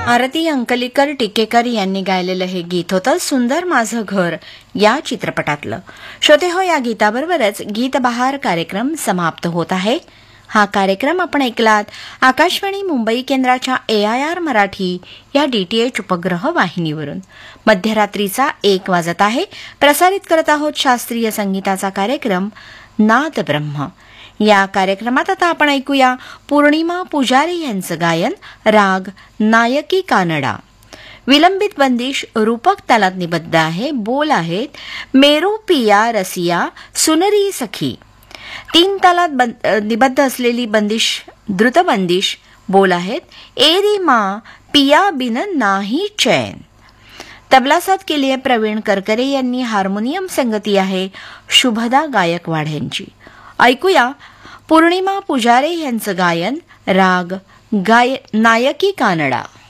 आरती अंकलीकर टिकेकर यांनी गायलेलं हे गीत होतं सुंदर माझं घर या चित्रपटातलं. श्रोते हो, या गीताबरोबरच गीत बहार कार्यक्रम समाप्त होत आहे. हा कार्यक्रम आपण ऐकलात आकाशवाणी मुंबई केंद्राच्या AIR मराठी या DTH उपग्रह वाहिनीवरून. मध्यरात्रीचा 1 वाजत आहे. प्रसारित करत आहोत शास्त्रीय संगीताचा कार्यक्रम नाद ब्रह्म. या कार्यक्रमात आता आपण ऐकूया पौर्णिमा पुजारी यांचं गायन राग नायकी कानडा. विलंबित बंदिश रूपक तालात निबद्ध आहे. बोल आहेत मेरो पिया रसिया सुनरी सखी. 3 तालात निबद्ध असलेली बंदिश द्रुत बंदिश. बोल आहेत एरी माँ पिया बिन नाही चैन. तबला साथ केली आहे प्रवीण करकरे यांनी. हार्मोनियम संगती आहे शुभदा गायकवाड यांची. ऐकूया पौर्णिमा पुजारे यांचं गायन राग नायकी कानडा.